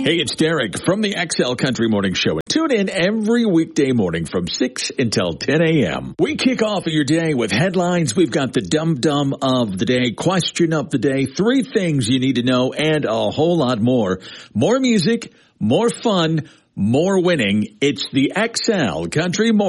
Hey, it's Derek from the XL Country Morning Show. Tune in every weekday morning from 6 until 10 a.m. We kick off your day with headlines. We've got the dum-dum of the day, question of the day, 3 things you need to know, and a whole lot more. More music, more fun, more winning. It's the XL Country Morning